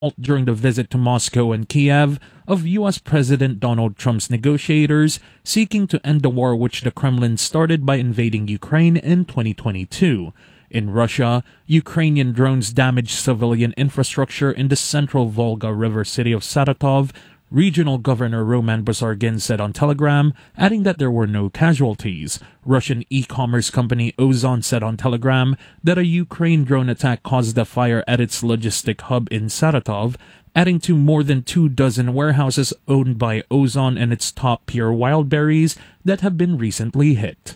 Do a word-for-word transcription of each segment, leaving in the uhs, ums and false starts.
during the visit to Moscow and Kiev of U S President Donald Trump's negotiators seeking to end the war which the Kremlin started by invading Ukraine in twenty twenty-two. In Russia, Ukrainian drones damaged civilian infrastructure in the central Volga River city of Saratov, Regional Governor Roman Buzargin said on Telegram, adding that there were no casualties. Russian e-commerce company Ozon said on Telegram that a Ukraine drone attack caused a fire at its logistic hub in Saratov, adding to more than two dozen warehouses owned by Ozon and its top Pure Wildberries that have been recently hit.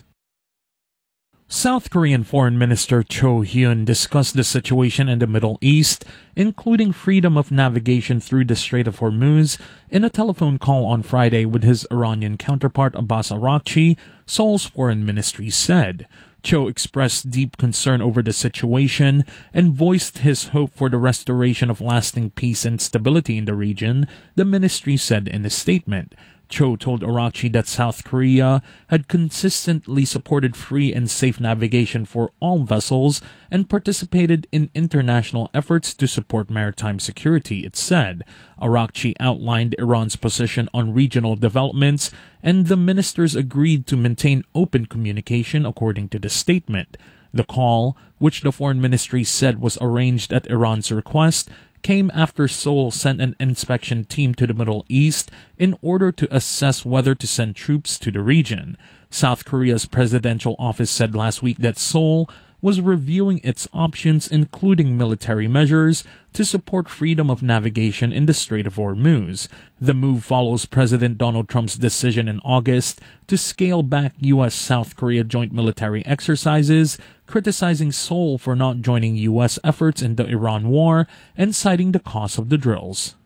South Korean Foreign Minister Cho Hyun discussed the situation in the Middle East, including freedom of navigation through the Strait of Hormuz, in a telephone call on Friday with his Iranian counterpart Abbas Araghchi, Seoul's foreign ministry said. Cho expressed deep concern over the situation and voiced his hope for the restoration of lasting peace and stability in the region, the ministry said in a statement. Cho told Araghchi that South Korea had consistently supported free and safe navigation for all vessels and participated in international efforts to support maritime security, it said. Araghchi outlined Iran's position on regional developments, and the ministers agreed to maintain open communication according to the statement. The call, which the foreign ministry said was arranged at Iran's request, came after Seoul sent an inspection team to the Middle East in order to assess whether to send troops to the region. South Korea's presidential office said last week that Seoul was reviewing its options, including military measures, to support freedom of navigation in the Strait of Hormuz. The move follows President Donald Trump's decision in August to scale back U S-South Korea joint military exercises, criticizing Seoul for not joining U S efforts in the Iran war and citing the cost of the drills.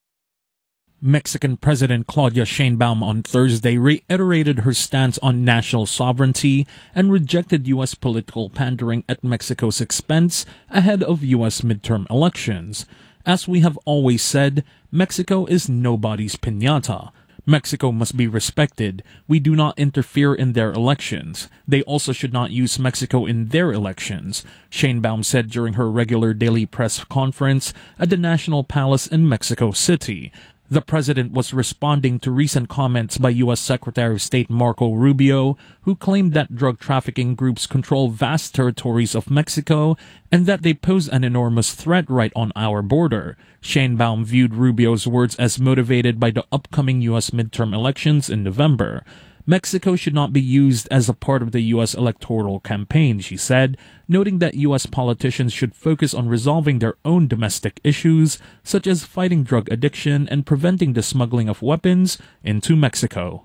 Mexican President Claudia Sheinbaum on Thursday reiterated her stance on national sovereignty and rejected U S political pandering at Mexico's expense ahead of U S midterm elections. As we have always said, Mexico is nobody's piñata. Mexico must be respected. We do not interfere in their elections. They also should not use Mexico in their elections, Sheinbaum said during her regular daily press conference at the National Palace in Mexico City. The president was responding to recent comments by U S Secretary of State Marco Rubio, who claimed that drug trafficking groups control vast territories of Mexico and that they pose an enormous threat right on our border. Sheinbaum viewed Rubio's words as motivated by the upcoming U S midterm elections in November. Mexico should not be used as a part of the U S electoral campaign, she said, noting that U S politicians should focus on resolving their own domestic issues, such as fighting drug addiction and preventing the smuggling of weapons into Mexico.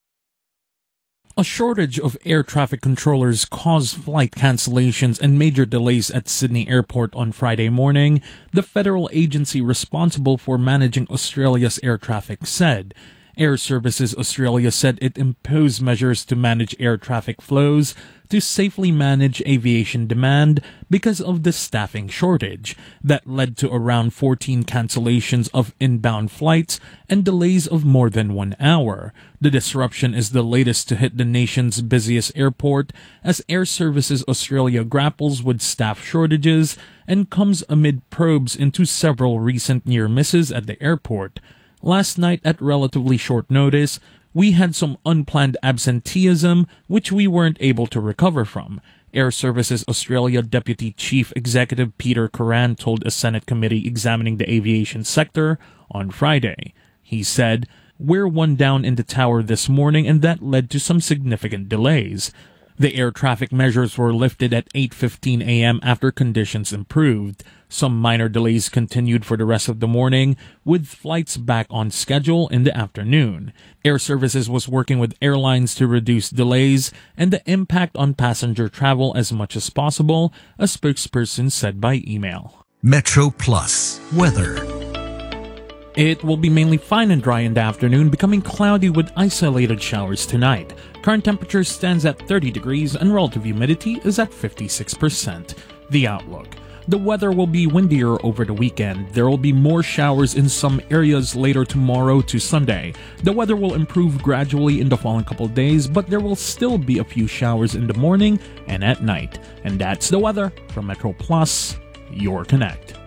A shortage of air traffic controllers caused flight cancellations and major delays at Sydney Airport on Friday morning, the federal agency responsible for managing Australia's air traffic said. Air Services Australia said it imposed measures to manage air traffic flows to safely manage aviation demand because of the staffing shortage that led to around fourteen cancellations of inbound flights and delays of more than one hour. The disruption is the latest to hit the nation's busiest airport as Air Services Australia grapples with staff shortages and comes amid probes into several recent near misses at the airport. Last night, at relatively short notice, we had some unplanned absenteeism, which we weren't able to recover from, Air Services Australia Deputy Chief Executive Peter Curran told a Senate committee examining the aviation sector on Friday. He said, "We're one down in the tower this morning, and that led to some significant delays. The air traffic measures were lifted at eight fifteen a.m. after conditions improved. Some minor delays continued for the rest of the morning, with flights back on schedule in the afternoon. Air Services was working with airlines to reduce delays and the impact on passenger travel as much as possible," a spokesperson said by email. Metro Plus weather. It will be mainly fine and dry in the afternoon, becoming cloudy with isolated showers tonight. Current temperature stands at thirty degrees and relative humidity is at fifty-six percent. The outlook. The weather will be windier over the weekend. There will be more showers in some areas later tomorrow to Sunday. The weather will improve gradually in the following couple days, but there will still be a few showers in the morning and at night. And that's the weather from Metro Plus, your Connect.